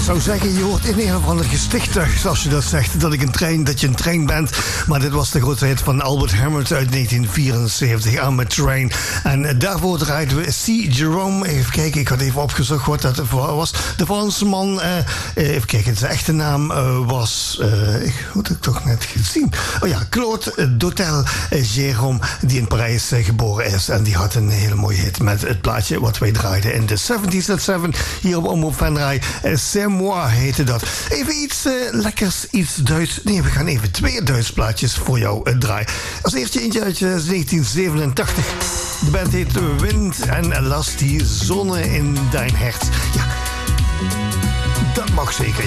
zou zeggen, je hoort in een of ander gesticht als je dat zegt, dat je een trein bent. Maar dit was de grote hit van Albert Hammond uit 1974, I'm a Train. En daarvoor draaiden we C. Jerome. Even kijken, ik had even opgezocht wat dat was. De Fransman, even kijken, zijn echte naam was, ik had het toch net gezien. Oh ja, Claude Dautel Jérôme, die in Parijs geboren is. En die had een hele mooie hit met het plaatje wat wij draaiden in de 70s at 7 hier op Omroep Venray. C'est moi heette dat. Even iets lekkers, iets Duits. Nee, we gaan even 2 Duits plaatjes voor jou draaien. Als eerste eentje uit 1987. De band heet Wind en Lass die zonne in dein Herz. Ja, dat mag zeker.